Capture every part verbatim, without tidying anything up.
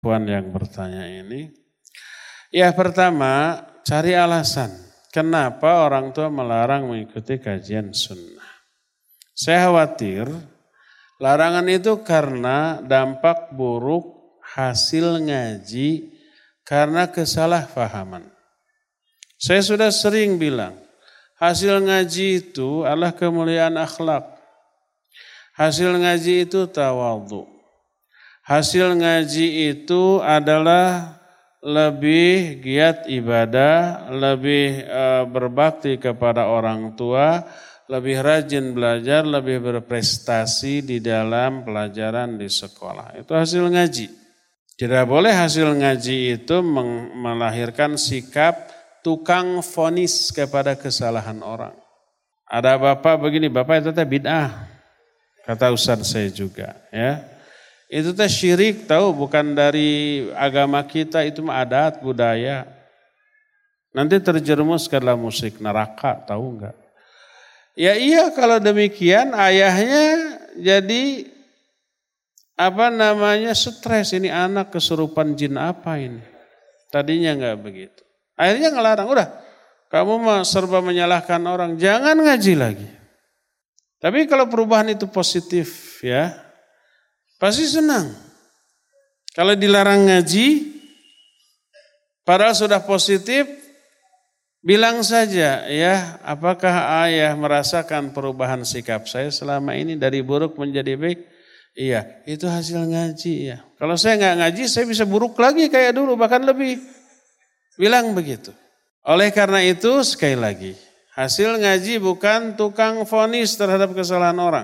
Puan yang bertanya ini. Ya pertama, cari alasan. Kenapa orang tua melarang mengikuti kajian sunnah. Saya khawatir larangan itu karena dampak buruk hasil ngaji karena kesalahpahaman. Saya sudah sering bilang, hasil ngaji itu adalah kemuliaan akhlak. Hasil ngaji itu tawadhu. Hasil ngaji itu adalah lebih giat ibadah, lebih e, berbakti kepada orang tua, lebih rajin belajar, lebih berprestasi di dalam pelajaran di sekolah. Itu hasil ngaji. Tidak boleh hasil ngaji itu melahirkan sikap tukang vonis kepada kesalahan orang. Ada bapak begini, bapak itu teh bid'ah. Kata ustaz saya juga, ya. Itu teh syirik, tahu, bukan dari agama kita, itu mah adat budaya. Nanti terjerumus ke dalam musik neraka, tahu enggak? Ya iya, kalau demikian ayahnya jadi apa namanya stres, ini anak kesurupan jin apa ini? Tadinya enggak begitu. Akhirnya ngelarang, udah kamu mah serba menyalahkan orang, jangan ngaji lagi. Tapi kalau perubahan itu positif ya, pasti senang. Kalau dilarang ngaji, padahal sudah positif, bilang saja ya, apakah ayah merasakan perubahan sikap saya selama ini dari buruk menjadi baik? Iya, itu hasil ngaji ya. Kalau saya nggak ngaji, saya bisa buruk lagi kayak dulu, bahkan lebih. Bilang begitu. Oleh karena itu, sekali lagi, hasil ngaji bukan tukang vonis terhadap kesalahan orang.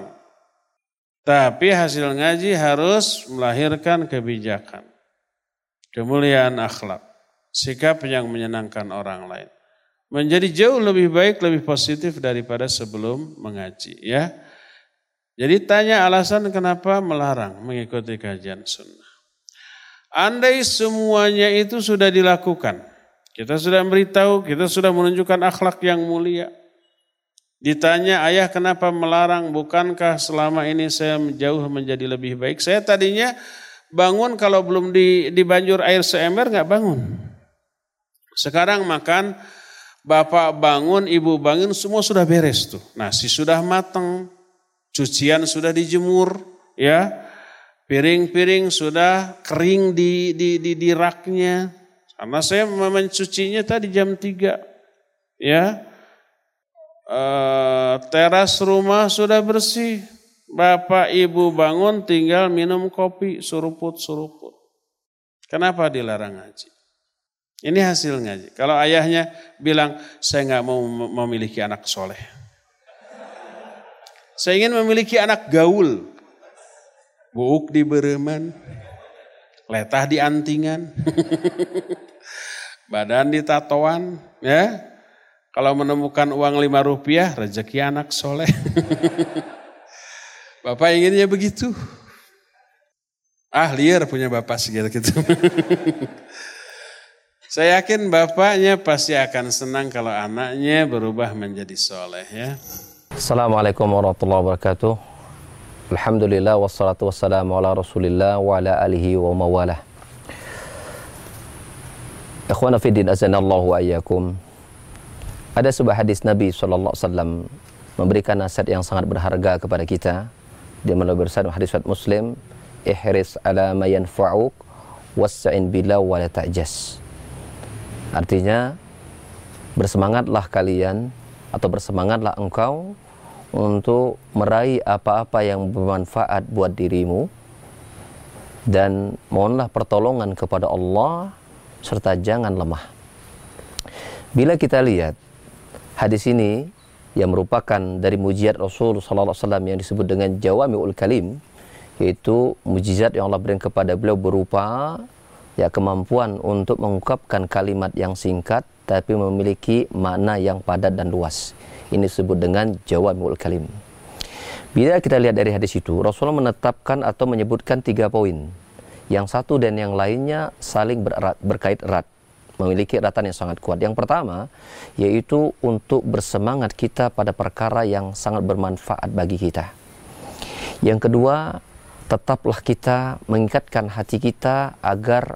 Tapi hasil ngaji harus melahirkan kebijakan, kemuliaan akhlak, sikap yang menyenangkan orang lain. Menjadi jauh lebih baik, lebih positif daripada sebelum mengaji. Ya. Jadi tanya alasan kenapa melarang mengikuti kajian sunnah. Andai semuanya itu sudah dilakukan, kita sudah beritahu, kita sudah menunjukkan akhlak yang mulia. Ditanya ayah kenapa melarang, bukankah selama ini saya jauh menjadi lebih baik. Saya tadinya bangun kalau belum dibanjur air seember gak bangun. Sekarang makan, bapak bangun, ibu bangun, semua sudah beres tuh. Nasi sudah matang, cucian sudah dijemur, ya, piring-piring sudah kering di, di, di, di raknya. Karena saya mencucinya tadi jam tiga, ya. E, teras rumah sudah bersih. Bapak ibu bangun tinggal minum kopi suruput-suruput. Kenapa dilarang ngaji? Ini hasil ngaji. Kalau ayahnya bilang, saya nggak mau memiliki anak soleh. Saya ingin memiliki anak gaul. Buuk di bereman, letah di antingan, badan di tatoan, ya. Kalau menemukan uang lima rupiah, rezeki anak soleh. Bapak inginnya begitu. Ah, liar punya bapak segitu-gitu. Saya yakin bapaknya pasti akan senang kalau anaknya berubah menjadi soleh, ya. Assalamualaikum warahmatullahi wabarakatuh. Alhamdulillah wassalatu wassalamu ala rasulillah wa ala alihi wa mawalah. Ikhwana fiddin azanallahu wa iyyakum. Ada sebuah hadis Nabi shallallahu alaihi wasallam memberikan nasihat yang sangat berharga kepada kita. Dia melalui bersabda hadis riwayat Muslim, ihris ala ma yanfa'uk wasta'in billah wa la ta'jas. Artinya, bersemangatlah kalian atau bersemangatlah engkau untuk meraih apa-apa yang bermanfaat buat dirimu dan mohonlah pertolongan kepada Allah serta jangan lemah. Bila kita lihat hadis ini yang merupakan dari mujizat Rasul sallallahu alaihi wasallam yang disebut dengan Jawami'ul Kalim, yaitu mujizat yang Allah berikan kepada beliau berupa ya kemampuan untuk mengungkapkan kalimat yang singkat tapi memiliki makna yang padat dan luas. Ini disebut dengan Jawami'ul Kalim. Bila kita lihat dari hadis itu, Rasulullah menetapkan atau menyebutkan tiga poin. Yang satu dan yang lainnya saling bererat, berkait erat, memiliki eratan yang sangat kuat. Yang pertama, yaitu untuk bersemangat kita pada perkara yang sangat bermanfaat bagi kita. Yang kedua, tetaplah kita mengikatkan hati kita agar